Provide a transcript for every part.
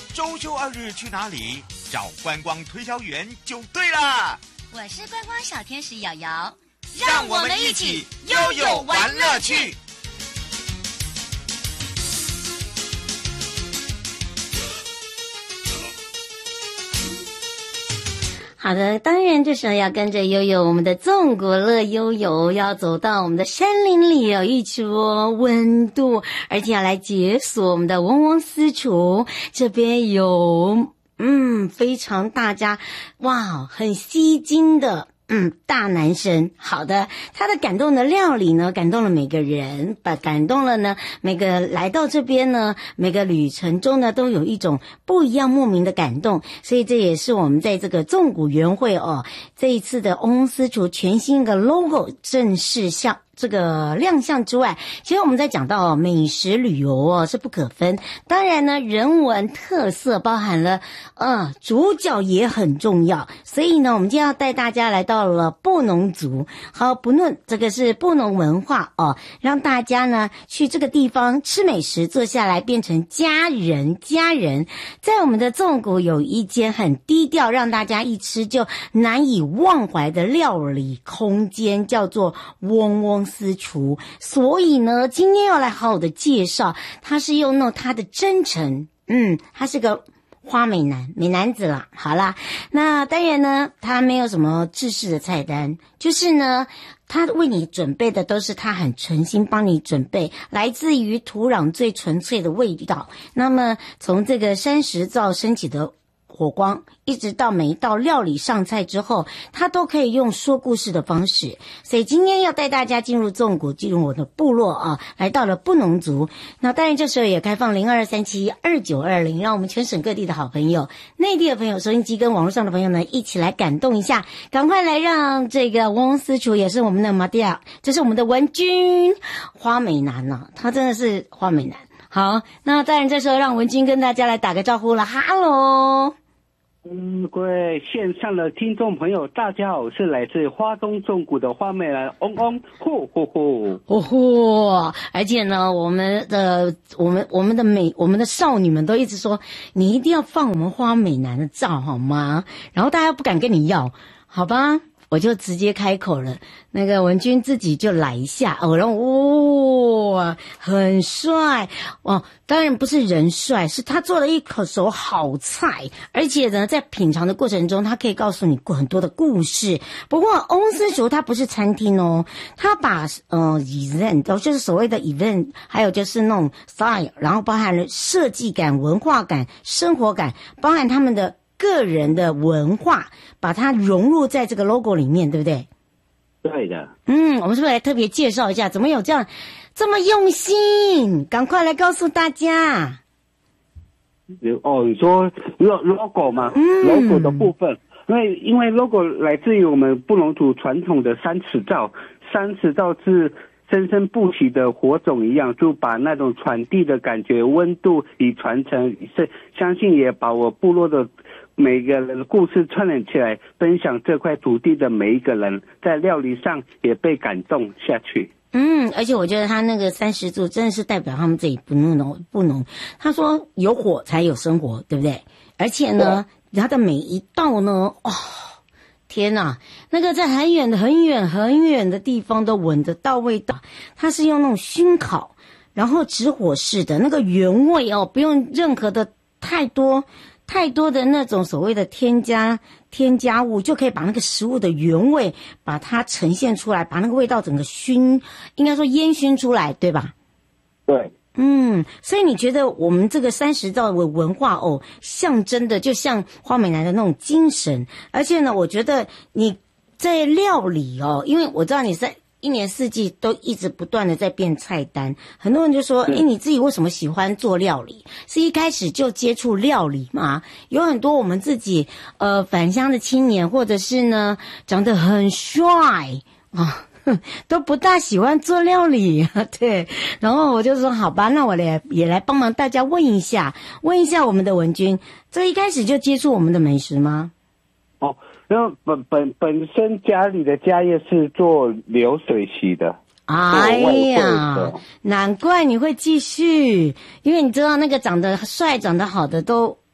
周休2日去哪里？找观光推销员就对了。 我是观光小天使瑶瑶， 让我们一起悠悠玩乐趣。 好的，当然这时候要跟着悠悠，我们的纵国乐悠悠要走到我们的山林里有一处温度，而且要来解锁我们的嗡嗡私厨。这边有非常大家哇很吸睛的大男生。好的，他的感动的料理呢，感动了每个人，感动了呢每个来到这边呢，每个旅程中呢都有一种不一样莫名的感动。所以这也是我们在这个纵谷园会这一次的嗡嗡私厨全新的 logo 正式这个亮相之外，其实我们在讲到美食旅游是不可分。当然呢，人文特色包含了主角也很重要。所以呢，我们今天要带大家来到了布农族。好，不论这个是布农文化让大家呢去这个地方吃美食，坐下来变成家人。在我们的纵谷有一间很低调，让大家一吃就难以忘怀的料理空间，叫做嗡嗡私厨。所以呢，今天要来好好的介绍，他是用他的真诚，他是个花美男子啦。好啦，那当然呢，他没有什么制式的菜单，就是呢，他为你准备的都是他很诚心帮你准备，来自于土壤最纯粹的味道。那么从这个山石灶升起的火光，一直到每一道料理上菜之后，它都可以用说故事的方式。所以今天要带大家进入纵谷，进入我的部落来到了布农族。那当然这时候也开放02372920，让我们全省各地的好朋友、内地的朋友、收音机跟网络上的朋友呢，一起来感动一下，赶快来让这个嗡嗡私厨也是我们的马蒂亚，这是我们的文君花美男他真的是花美男。好，那当然这时候让文君跟大家来打个招呼了。哈喽。 各位线上的听众朋友，大家好，我是来自花东纵谷的花美男嗡嗡， 而且呢，我们的少女们都一直说，你一定要放我们花美男的照好吗？然后大家不敢跟你要，好吧？我就直接开口了，那个文君自己就来一下然后很帅当然不是人帅，是他做了一手好菜，而且呢在品尝的过程中他可以告诉你很多的故事。不过嗡嗡私厨它不是餐厅他把event 就是所谓的 event， 还有就是那种 style， 然后包含了设计感、文化感、生活感，包含他们的个人的文化，把它融入在这个 logo 里面，对不对？ 对的。 我们是不是来特别介绍一下，怎么有这么用心？赶快来告诉大家。 你说 logo 吗？logo 的部分，因为 logo 来自于我们布农族传统的三尺灶是生生不息的火种一样，就把那种传递的感觉、温度与传承，相信也把我部落的每个人的故事串联起来，分享这块土地的每一个人，在料理上也被感动下去。 而且我觉得他那个30族真的是代表他们这里布农。他说有火才有生活，对不对？而且呢，他的每一道呢，天哪，那个在很远的地方都闻得到味道。它是用那种熏烤，然后直火式的那个原味不用任何的太多的那种所谓的添加物，就可以把那个食物的原味把它呈现出来，把那个味道整个应该说烟熏出来，对吧？ 对。 所以你觉得我们这个30灶的文化象征的就像花美男的那种精神。而且呢，我觉得你在料理因为我知道你在一年四季都一直不断的在变菜单，很多人就说你自己为什么喜欢做料理？是一开始就接触料理吗？有很多我们自己返乡的青年，或者是呢长得很帅都不大喜欢做料理对。然后我就说好吧，那我也来帮忙大家问一下我们的文君，这一开始就接触我们的美食吗？ 然后本身家里的家业是做流水席的。 哎呀，难怪你会继续，因为你知道那个长得帅长得好的都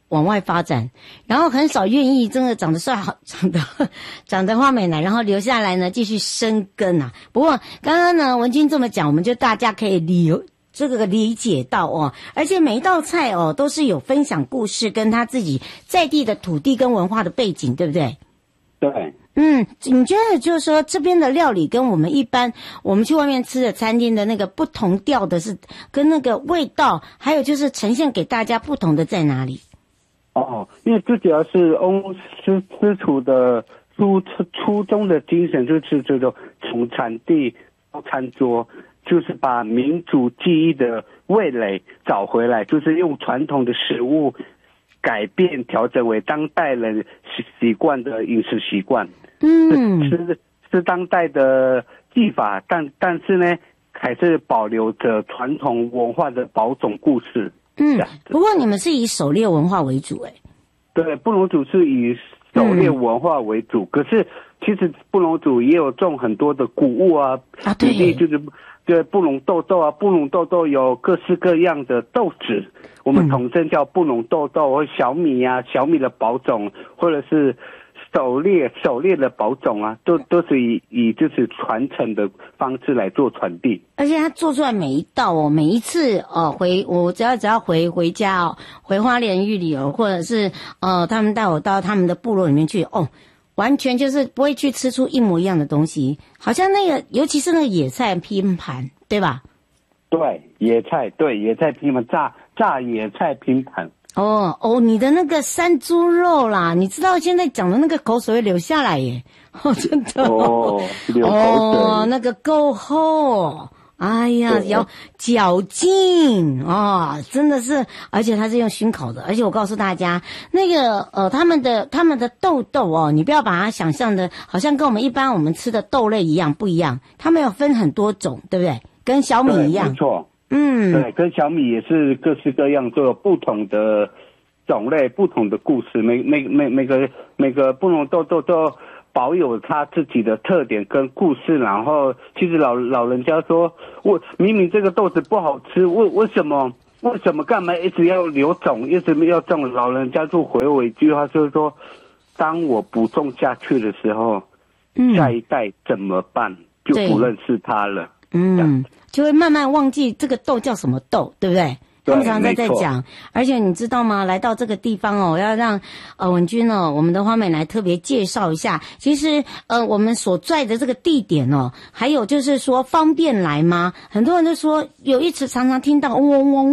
往外发展，然后很少愿意真的长得帅好长得花美男，然后留下来呢继续生根啊。不过刚刚呢文君这么讲，我们就大家可以理解到哦，而且每一道菜哦都是有分享故事跟他自己在地的土地跟文化的背景，对不对？ 对。 你觉得就是说这边的料理跟我们一般我们去外面吃的餐厅的那个不同调的是跟那个味道，还有就是呈现给大家不同的在哪里？ 因为最主要是欧师厨的初衷的精神就是这种从产地到餐桌，就是把民族记忆的味蕾找回来，就是用传统的食物改变调整为当代人习惯的饮食习惯。是当代的技法，但是呢还是保留着传统文化的保种故事。 不过你们是以狩猎文化为主对，布农族是以狩猎文化为主，可是其实布农族也有种很多的谷物对， 就是布农豆豆啊，布农豆豆有各式各样的豆子，我们统称叫布农豆豆或小米小米的保种，或者是狩猎的保种啊，都是以就是传承的方式来做传递。 而且他做出来每一道每一次我只要回家回花莲玉里或者是他们带我到他们的部落里面去完全就是不会去吃出一模一样的东西，好像那个尤其是那个野菜拼盘，对吧？ 对，野菜拼盘，炸野菜拼盘。 你的那个山猪肉啦，你知道现在讲的那个口水会流下来耶，真的流口水那个够厚，哎呀，有嚼劲真的是，而且它是用熏烤的，而且我告诉大家，那个他们的豆豆你不要把它想象的好像跟我们我们吃的豆类一样，不一样，他们有分很多种，对不对？跟小米一样， 没错。对，跟小米也是各式各样，都有不同的种类、不同的故事。每个布农豆豆都保有它自己的特点跟故事。然后，其实老人家说，我明明这个豆子不好吃，为什么干嘛一直要留种，一直要种？老人家就回我一句话，就是说，当我不种下去的时候，下一代怎么办？就不认识它了。 就会慢慢忘记这个豆叫什么豆，对不对？他们常常在讲，而且你知道吗？来到这个地方要让文君我们的花美来特别介绍一下。其实我们所在的这个地点还有就是说方便来吗？很多人都说有一次常常听到嗡嗡嗡